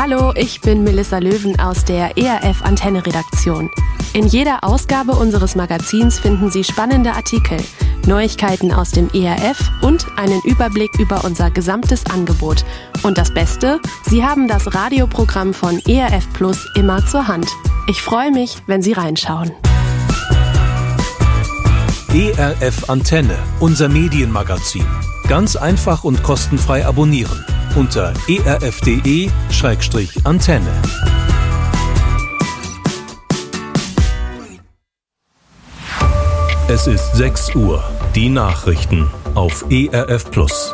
Hallo, ich bin Melissa Löwen aus der ERF Antenne-Redaktion. In jeder Ausgabe unseres Magazins finden Sie spannende Artikel, Neuigkeiten aus dem ERF und einen Überblick über unser gesamtes Angebot. Und das Beste, Sie haben das Radioprogramm von ERF Plus immer zur Hand. Ich freue mich, wenn Sie reinschauen. ERF Antenne, unser Medienmagazin. Ganz einfach und kostenfrei abonnieren unter erf.de/antenne. Es ist 6 Uhr. Die Nachrichten auf ERF Plus.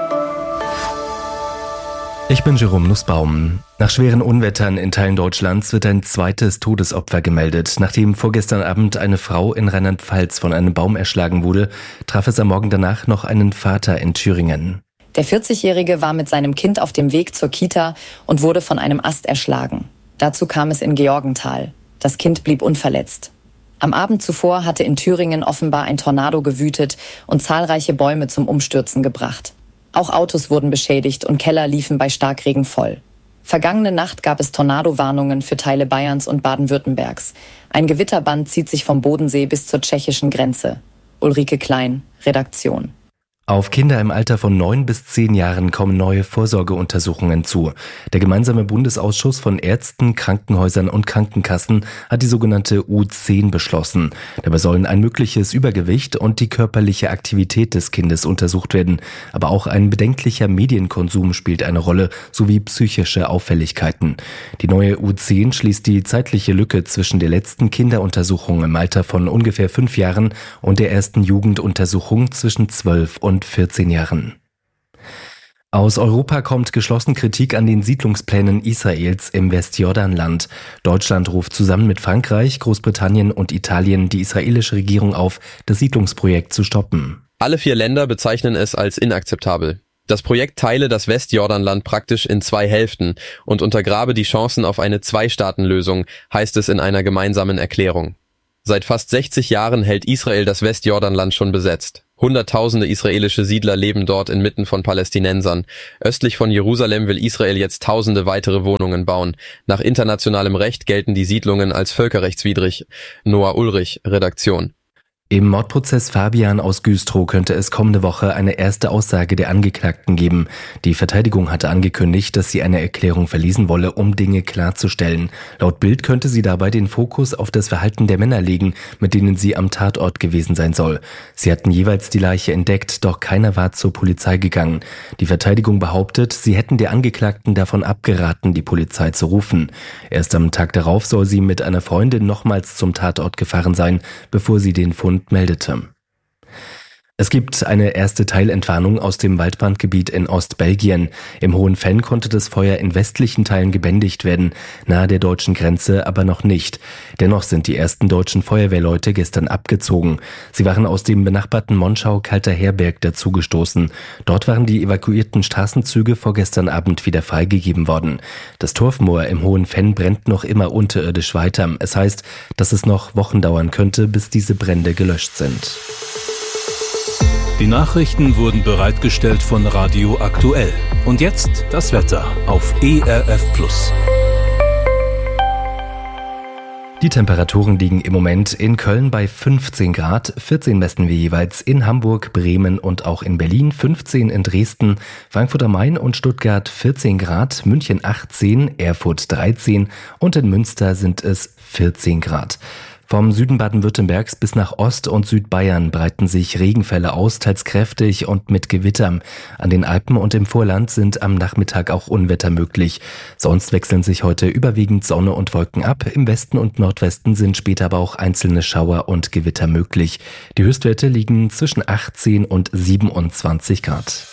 Ich bin Jerome Nussbaum. Nach schweren Unwettern in Teilen Deutschlands wird ein zweites Todesopfer gemeldet. Nachdem vorgestern Abend eine Frau in Rheinland-Pfalz von einem Baum erschlagen wurde, traf es am Morgen danach noch einen Vater in Thüringen. Der 40-Jährige war mit seinem Kind auf dem Weg zur Kita und wurde von einem Ast erschlagen. Dazu kam es in Georgenthal. Das Kind blieb unverletzt. Am Abend zuvor hatte in Thüringen offenbar ein Tornado gewütet und zahlreiche Bäume zum Umstürzen gebracht. Auch Autos wurden beschädigt und Keller liefen bei Starkregen voll. Vergangene Nacht gab es Tornado-Warnungen für Teile Bayerns und Baden-Württembergs. Ein Gewitterband zieht sich vom Bodensee bis zur tschechischen Grenze. Ulrike Klein, Redaktion. Auf Kinder im Alter von 9 bis 10 Jahren kommen neue Vorsorgeuntersuchungen zu. Der gemeinsame Bundesausschuss von Ärzten, Krankenhäusern und Krankenkassen hat die sogenannte U10 beschlossen. Dabei sollen ein mögliches Übergewicht und die körperliche Aktivität des Kindes untersucht werden. Aber auch ein bedenklicher Medienkonsum spielt eine Rolle, sowie psychische Auffälligkeiten. Die neue U10 schließt die zeitliche Lücke zwischen der letzten Kinderuntersuchung im Alter von ungefähr 5 Jahren und der ersten Jugenduntersuchung zwischen 12 und 14 Jahren. Aus Europa kommt geschlossen Kritik an den Siedlungsplänen Israels im Westjordanland. Deutschland ruft zusammen mit Frankreich, Großbritannien und Italien die israelische Regierung auf, das Siedlungsprojekt zu stoppen. Alle 4 Länder bezeichnen es als inakzeptabel. Das Projekt teile das Westjordanland praktisch in 2 Hälften und untergrabe die Chancen auf eine 2-Staaten-Lösung, heißt es in einer gemeinsamen Erklärung. Seit fast 60 Jahren hält Israel das Westjordanland schon besetzt. Hunderttausende israelische Siedler leben dort inmitten von Palästinensern. Östlich von Jerusalem will Israel jetzt tausende weitere Wohnungen bauen. Nach internationalem Recht gelten die Siedlungen als völkerrechtswidrig. Noah Ulrich, Redaktion. Im Mordprozess Fabian aus Güstrow könnte es kommende Woche eine erste Aussage der Angeklagten geben. Die Verteidigung hatte angekündigt, dass sie eine Erklärung verlesen wolle, um Dinge klarzustellen. Laut Bild könnte sie dabei den Fokus auf das Verhalten der Männer legen, mit denen sie am Tatort gewesen sein soll. Sie hatten jeweils die Leiche entdeckt, doch keiner war zur Polizei gegangen. Die Verteidigung behauptet, sie hätten der Angeklagten davon abgeraten, die Polizei zu rufen. Erst am Tag darauf soll sie mit einer Freundin nochmals zum Tatort gefahren sein, bevor sie den Fund meldete. Es gibt eine erste Teilentwarnung aus dem Waldbrandgebiet in Ostbelgien. Im Hohen Venn konnte das Feuer in westlichen Teilen gebändigt werden, nahe der deutschen Grenze aber noch nicht. Dennoch sind die ersten deutschen Feuerwehrleute gestern abgezogen. Sie waren aus dem benachbarten Monschau-Kalter-Herberg dazugestoßen. Dort waren die evakuierten Straßenzüge vorgestern Abend wieder freigegeben worden. Das Torfmoor im Hohen Venn brennt noch immer unterirdisch weiter. Es heißt, dass es noch Wochen dauern könnte, bis diese Brände gelöscht sind. Die Nachrichten wurden bereitgestellt von Radio Aktuell. Und jetzt das Wetter auf ERF Plus. Die Temperaturen liegen im Moment in Köln bei 15 Grad, 14 messen wir jeweils in Hamburg, Bremen und auch in Berlin, 15 in Dresden, Frankfurt am Main und Stuttgart 14 Grad, München 18, Erfurt 13 und in Münster sind es 14 Grad. Vom Süden Baden-Württembergs bis nach Ost- und Südbayern breiten sich Regenfälle aus, teils kräftig und mit Gewittern. An den Alpen und im Vorland sind am Nachmittag auch Unwetter möglich. Sonst wechseln sich heute überwiegend Sonne und Wolken ab. Im Westen und Nordwesten sind später aber auch einzelne Schauer und Gewitter möglich. Die Höchstwerte liegen zwischen 18 und 27 Grad.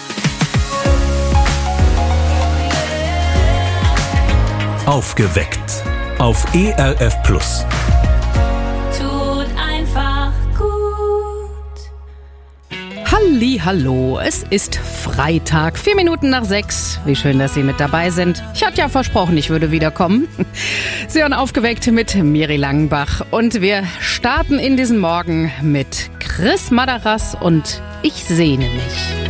Aufgeweckt auf ERF Plus. Hallihallo, es ist Freitag, 4 Minuten nach 6. Wie schön, dass Sie mit dabei sind. Ich hatte ja versprochen, ich würde wiederkommen. Sie hören Aufgeweckt mit Miri Langenbach. Und wir starten in diesen Morgen mit Chris Madaras und Ich sehne mich.